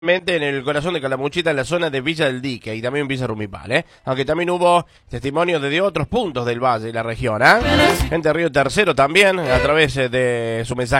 En el corazón de Calamuchita, en la zona de Villa del Dique y también Villa Rumipal, aunque también hubo testimonios de otros puntos del valle y la región, gente de Río Tercero también, a través de su mensaje.